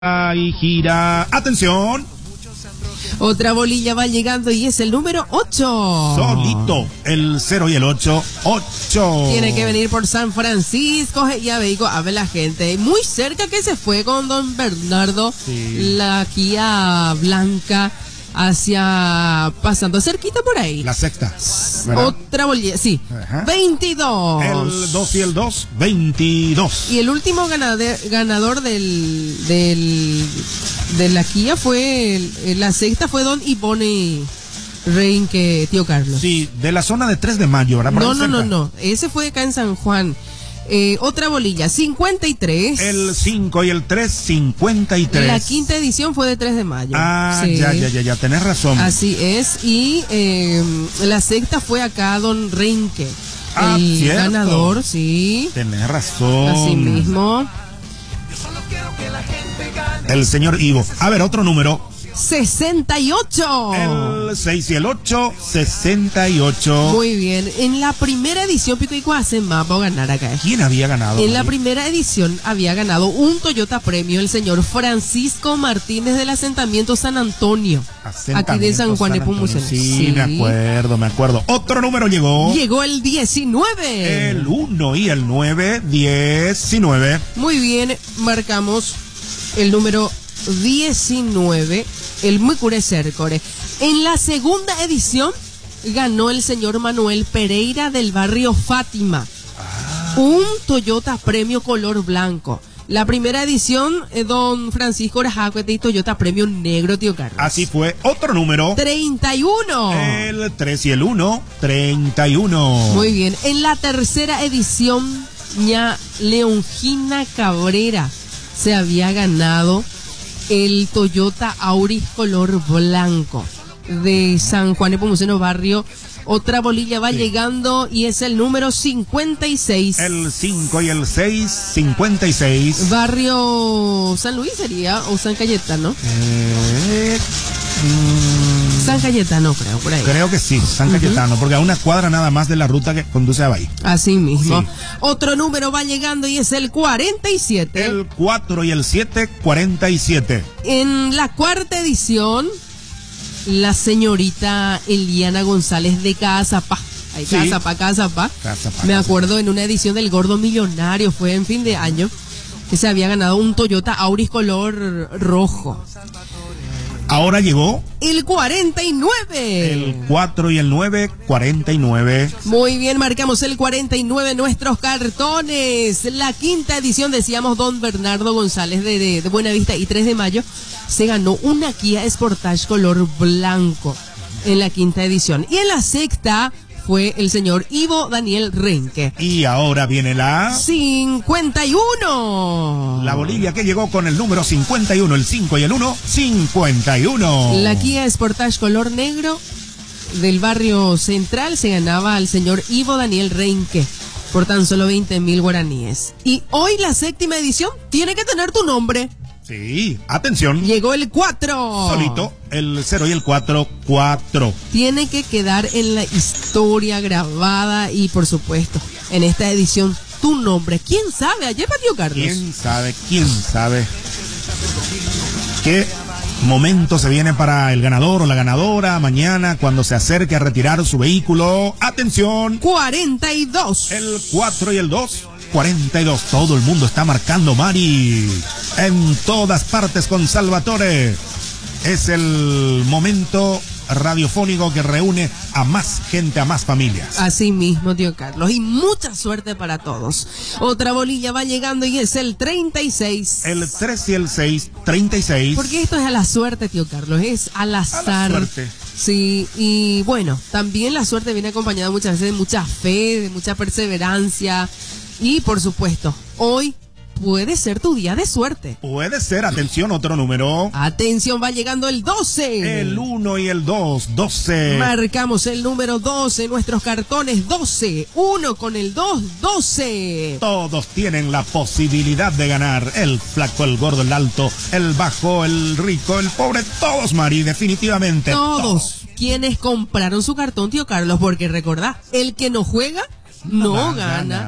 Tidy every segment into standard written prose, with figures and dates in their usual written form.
y gira. ¡Atención! Otra bolilla va llegando y es el número 8. Solito, el 0 y el 8. 8. Tiene que venir por San Francisco y a Beico a ver la gente. Muy cerca que se fue con Don Bernardo. Sí. La Kia blanca hacia pasando cerquita por ahí. La sexta, ¿verdad? Otra bolilla, sí. Ajá. 22. El 2 y el 2, 22. Y el último ganador de la Kia fue, la sexta fue Don Ivone Reinque, tío Carlos. Sí, de la zona de 3 de mayo, ¿verdad? No. Ese fue acá en San Juan. Otra bolilla, 53. El 5 y el 3, 53. La quinta edición fue de 3 de mayo. Ah, sí. ya, tenés razón. Así es. Y la sexta fue acá Don Reinque. El ¿cierto? Ganador, sí. Tenés razón. Así mismo. El señor Ivo. A ver, otro número. 68. El 6 y el 8, 68. Muy bien. En la primera edición, Pico y hace más para ganar acá. ¿Quién había ganado? En la primera edición había ganado un Toyota Premio el señor Francisco Martínez del asentamiento San Antonio. Aquí de San Juan de Nepomuceno. Sí, me acuerdo. Otro número llegó. Llegó el 19. El 1 y el 9, 19. Muy bien, marcamos el número 19, el Mucure Cercore. En la segunda edición ganó el señor Manuel Pereira del barrio Fátima. Un Toyota Premio color blanco. La primera edición, don Francisco Orajacuete y Toyota Premio negro, tío Carlos. Así fue. Otro número. 31. El 3 y el 1, 31. Muy bien. En la tercera edición, ña Leongina Cabrera se había ganado el Toyota Auris color blanco de San Juan de Nepomuceno barrio. Otra bolilla va llegando y es el número 56. El 5 y el 6, 56. Barrio San Luis sería, o San Cayetano. San Cayetano, creo, por ahí. Creo que sí, San Cayetano, porque a una cuadra nada más de la ruta que conduce a Bahía. Así mismo. Sí. Otro número va llegando y es el 47. El 4 y el 7, 47. En la cuarta edición, la señorita Eliana González de Cazapá. Ahí, sí. Cazapá. Me acuerdo en una edición del Gordo Millonario, fue en fin de año, que se había ganado un Toyota Auris color rojo. Ahora llegó el 49. El 4 y el 9, 49. Muy bien, marcamos el 49 nuestros cartones. La quinta edición, decíamos, don Bernardo González de Buenavista y 3 de mayo, se ganó una Kia Sportage color blanco en la quinta edición. Y en la sexta fue el señor Ivo Daniel Reinque. Y ahora viene la 51. La bolilla que llegó con el número 51, el 5 y el 1, 51. La Kia Sportage color negro del barrio central se ganaba al señor Ivo Daniel Reinque por tan solo 20.000 guaraníes. Y hoy la séptima edición tiene que tener tu nombre. Sí, atención. Llegó el 4. Solito, el 0 y el 4, 4. Tiene que quedar en la historia grabada y, por supuesto, en esta edición, tu nombre. ¿Quién sabe? Ayer partió Carlos. ¿Quién sabe? ¿Qué momento se viene para el ganador o la ganadora mañana cuando se acerque a retirar su vehículo? Atención. 42. El 4 y el 2. 42, todo el mundo está marcando, Mari, en todas partes con Salvatore. Es el momento radiofónico que reúne a más gente, a más familias. Así mismo, tío Carlos, y mucha suerte para todos. Otra bolilla va llegando y es el 36. El 3 y el 6, 36. Porque esto es a la suerte, tío Carlos, es al azar. A la suerte. Sí, y bueno, también la suerte viene acompañada muchas veces de mucha fe, de mucha perseverancia. Y por supuesto, hoy puede ser tu día de suerte. Puede ser, atención, otro número. Atención, va llegando el 12. El 1 y el 2, 12. Marcamos el número 12, nuestros cartones 12. 1 con el 2, 12. Todos tienen la posibilidad de ganar. El flaco, el gordo, el alto, el bajo, el rico, el pobre. Todos, Mari, definitivamente. Todos quienes compraron su cartón, tío Carlos, porque recordá, el que no juega, no gana.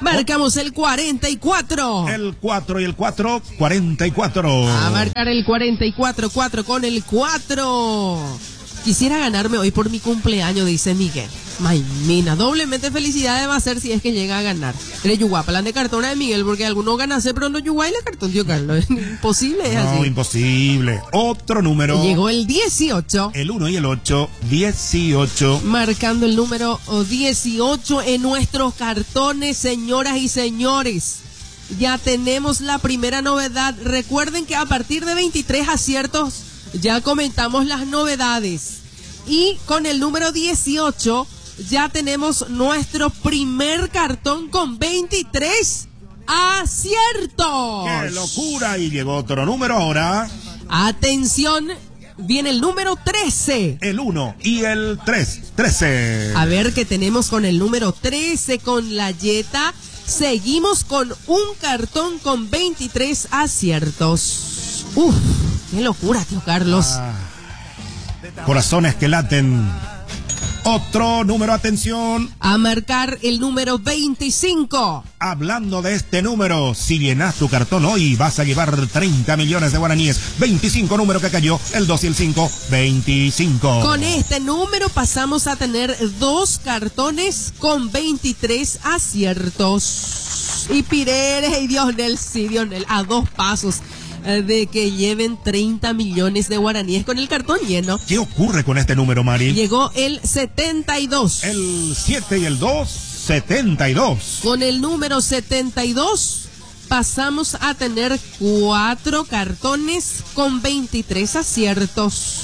Marcamos el 44. El 4 y el 4, 44. A marcar el 44, 4 con el 4. Quisiera ganarme hoy por mi cumpleaños, dice Miguel. Maimina, doblemente felicidades va a ser si es que llega a ganar. Eres yuguá, plan de cartona de Miguel, porque algunos ganase, pero no yuguá y la cartón, tío Carlos. Imposible, es así. No, imposible. Otro número. Llegó el 18. El 1 y el 8, 18. Marcando el número 18 en nuestros cartones, señoras y señores. Ya tenemos la primera novedad. Recuerden que a partir de 23 aciertos ya comentamos las novedades. Y con el número 18 ya tenemos nuestro primer cartón con 23 aciertos. ¡Qué locura! Y llegó otro número ahora. Atención, viene el número 13. El 1 y el 3, 13. A ver qué tenemos con el número 13 con la Yeta. Seguimos con un cartón con 23 aciertos. Uf, qué locura, tío Carlos. Corazones que laten. Otro número, atención. A marcar el número 25. Hablando de este número, si llenas tu cartón hoy vas a llevar 30 millones de guaraníes. 25 número que cayó, el 2 y el 5, 25. Con este número pasamos a tener 2 cartones con 23 aciertos. Y Pireres y Dionel, sí, Dionel, a 2 pasos de que lleven 30 millones de guaraníes con el cartón lleno. ¿Qué ocurre con este número, Mari? Llegó el 72. El 7 y el 2, 72. Con el número 72 pasamos a tener 4 cartones con 23 aciertos.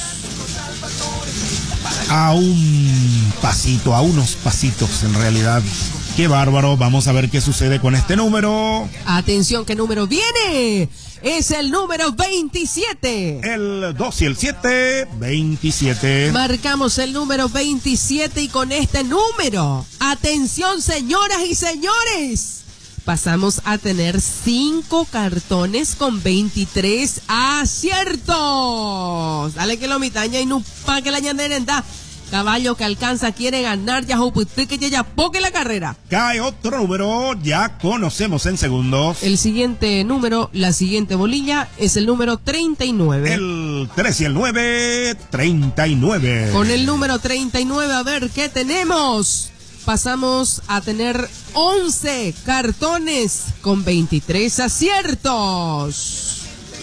A un pasito, a unos pasitos en realidad. ¡Qué bárbaro! Vamos a ver qué sucede con este número. Atención, ¿qué número viene? Es el número 27. El 2 y el 7, 27. Marcamos el número 27 y con este número, atención señoras y señores, pasamos a tener 5 cartones con 23 aciertos. Dale que lo mitaña y no pa' que la ñanderenda. Caballo que alcanza, quiere ganar, ya que ya poque la carrera. Cae otro número, ya conocemos en segundos. El siguiente número, la siguiente bolilla, es el número 39. El 3 y el 9, 39. Con el número 39, a ver qué tenemos. Pasamos a tener 11 cartones con 23 aciertos.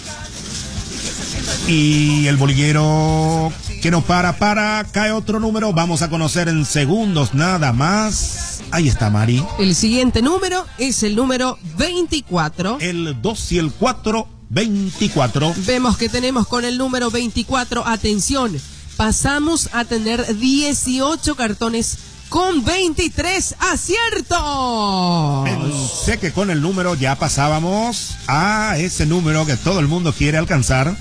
Y el bolillero que no para, cae otro número, vamos a conocer en segundos nada más. Ahí está, Mari. El siguiente número es el número 24. El 2 y el 4, 24. Vemos que tenemos con el número 24, atención, pasamos a tener 18 cartones con 23 aciertos. Pensé que con el número ya pasábamos a ese número que todo el mundo quiere alcanzar.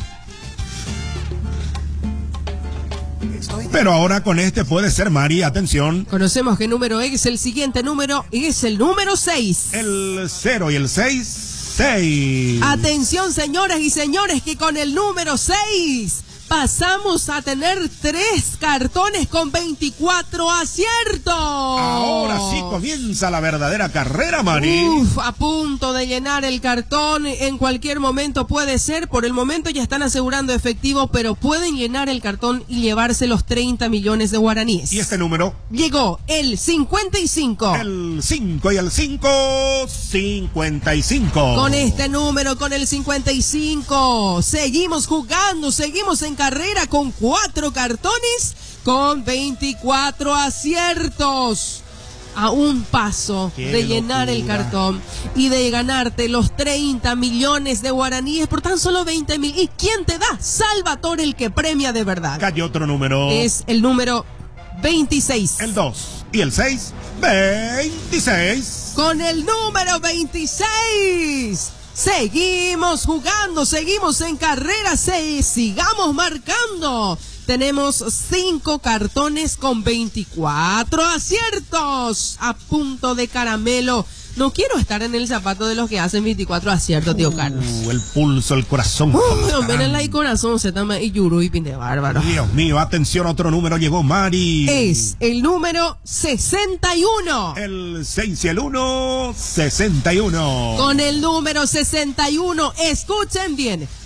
Pero ahora con este puede ser, Mari, atención. Conocemos qué número es el siguiente número, es el número 6. El 0 y el 6, 6. Atención, señoras y señores, que con el número 6 pasamos a tener 3 cartones con 24 aciertos. Ahora sí comienza la verdadera carrera, Mari. A punto de llenar el cartón. En cualquier momento puede ser. Por el momento ya están asegurando efectivo, pero pueden llenar el cartón y llevarse los 30 millones de guaraníes. ¿Y este número? Llegó el 55. El 5 y el 5, 55. Con este número, con el 55, seguimos jugando, seguimos en carrera con 4 cartones con 24 aciertos. A un paso de llenar el cartón y de ganarte los 30 millones de guaraníes por tan solo 20.000. ¿Y quién te da? Salvatore, el que premia de verdad. Cayó otro número. Es el número 26. El 2 y el 6, 26. Con el número 26. Seguimos jugando, seguimos en carrera, sigamos marcando. Tenemos 5 cartones con 24 aciertos. A punto de caramelo No quiero estar en el zapato de los que hacen 24 aciertos, tío Carlos. El pulso, el corazón. Ven la y corazón, se tama y yuru y pinte bárbaro. Dios mío, atención, otro número llegó, Mari. Es el número 61. El 6 y el 1, 61. Con el número 61, escuchen bien.